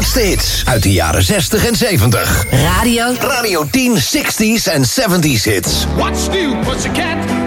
beste hits uit de jaren 60 en 70. Radio 10 60s en 70s hits. What's new, pussycat?